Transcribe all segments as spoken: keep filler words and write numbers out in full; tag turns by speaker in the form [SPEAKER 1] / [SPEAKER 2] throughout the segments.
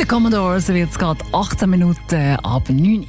[SPEAKER 1] den Commodores wird es gerade achtzehn Minuten ab neun.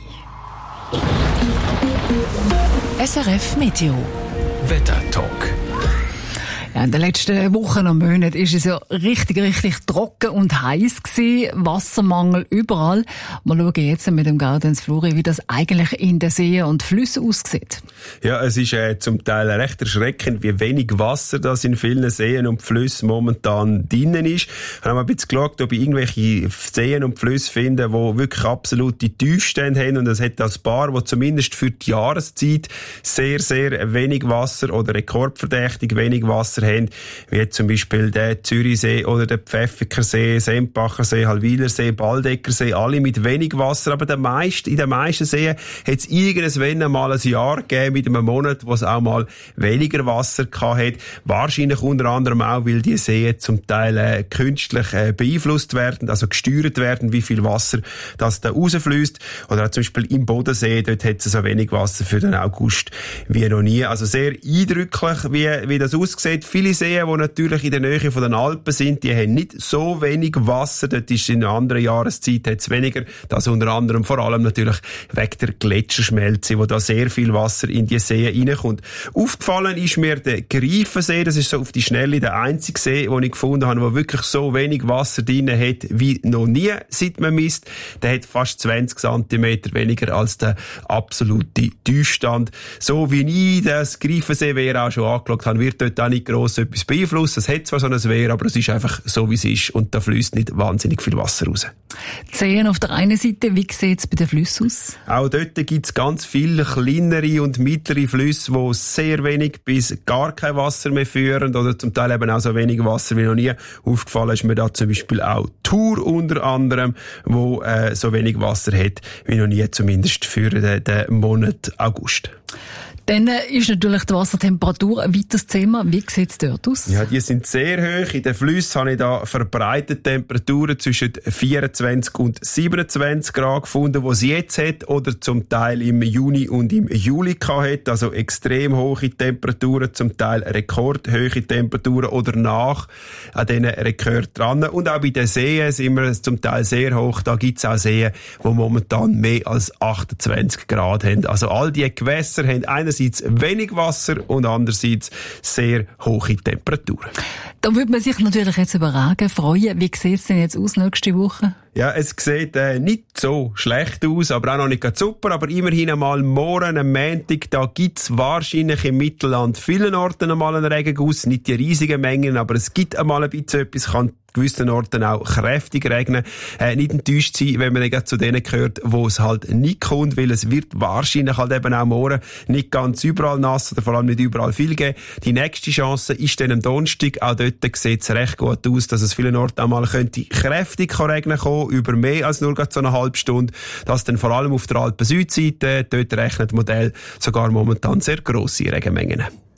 [SPEAKER 2] S R F Meteo.
[SPEAKER 3] Wetter-Talk.
[SPEAKER 1] Ja, in den letzten Wochen und Monaten ist es ja richtig, richtig trocken und heiß gewesen. Wassermangel überall. Wir schauen jetzt mit dem Gaudenz Fluri, wie das eigentlich in den Seen und Flüssen aussieht.
[SPEAKER 4] Ja, es ist äh, zum Teil recht erschreckend, wie wenig Wasser das in vielen Seen und Flüssen momentan drinnen ist. Wir haben ein bisschen geschaut, ob ich irgendwelche Seen und Flüsse finde, die wirklich absolute Tiefstände haben. Und es hat ein paar, die zumindest für die Jahreszeit sehr, sehr wenig Wasser oder rekordverdächtig wenig Wasser haben, wie zum Beispiel der Zürichsee oder der Pfäffikersee, Sempachersee, Halwilersee, Baldeckersee, alle mit wenig Wasser, aber der meiste, in den meisten Seen hat es irgendwann mal ein Jahr gegeben mit einem Monat, wo es auch mal weniger Wasser hatte. Wahrscheinlich unter anderem auch, weil die Seen zum Teil äh, künstlich äh, beeinflusst werden, also gesteuert werden, wie viel Wasser das da rausfließt. Oder auch zum Beispiel im Bodensee, dort hat es so wenig Wasser für den August wie noch nie. Also sehr eindrücklich, wie, wie das aussieht. Viele Seen, die natürlich in der Nähe von den Alpen sind, die haben nicht so wenig Wasser. Dort ist in einer anderen Jahreszeit hat's weniger. Das unter anderem vor allem natürlich wegen der Gletscherschmelze, wo da sehr viel Wasser in die Seen reinkommt. Aufgefallen ist mir der Greifensee. Das ist so auf die Schnelle der einzige See, den ich gefunden habe, der wirklich so wenig Wasser drin hat wie noch nie, seit man misst. Der hat fast zwanzig Zentimeter weniger als der absolute Tiefstand. So wie ich das Greifensee auch schon angeschaut habe, wird dort auch nicht gross etwas beeinflussen. Es hat zwar so ein Wehr, aber es ist einfach so, wie es ist. Und da fließt nicht wahnsinnig viel Wasser raus.
[SPEAKER 1] Die Seen auf der einen Seite, wie sieht es bei den Flüssen aus?
[SPEAKER 4] Auch dort gibt es ganz viele kleinere und mittlere Flüsse, die sehr wenig bis gar kein Wasser mehr führen oder zum Teil eben auch so wenig Wasser wie noch nie. Aufgefallen ist mir da zum Beispiel auch Thur unter anderem, wo äh, so wenig Wasser hat wie noch nie, zumindest für den, den Monat August.
[SPEAKER 1] Dann ist natürlich die Wassertemperatur ein weiteres Thema. Wie sieht es dort aus?
[SPEAKER 4] Ja, die sind sehr hoch. In den Flüssen habe ich da verbreitete Temperaturen zwischen vierundzwanzig und siebenundzwanzig Grad gefunden, die es jetzt hat oder zum Teil im Juni und im Juli hat. Also extrem hohe Temperaturen, zum Teil rekordhohe Temperaturen oder nach an diesen Rekord dran. Und auch bei den Seen sind wir zum Teil sehr hoch. Da gibt es auch Seen, die momentan mehr als achtundzwanzig Grad haben. Also all die Gewässer haben einerseits wenig Wasser und andererseits sehr hohe Temperaturen.
[SPEAKER 1] Da würde man sich natürlich jetzt über Regen freuen. Wie sieht es denn jetzt aus nächste Woche?
[SPEAKER 4] Ja, es sieht äh, nicht so schlecht aus, aber auch noch nicht ganz super. Aber immerhin einmal morgen, am Montag, da gibt's wahrscheinlich im Mittelland vielen Orten einmal einen Regenguss. Nicht die riesigen Mengen, aber es gibt einmal ein bisschen etwas, kann gewissen Orten auch kräftig regnen. Äh, nicht enttäuscht sein, wenn man dann zu denen gehört, wo es halt nicht kommt, weil es wird wahrscheinlich halt eben auch morgen nicht ganz überall nass oder vor allem nicht überall viel geben. Die nächste Chance ist dann am Donnerstag. Auch dort sieht es recht gut aus, dass es vielen Orten einmal könnte kräftig regnen kommen, über mehr als nur so eine halbe Stunde. Das dann vor allem auf der Alpen-Südseite. Dort rechnet das Modell sogar momentan sehr grosse Regenmengen.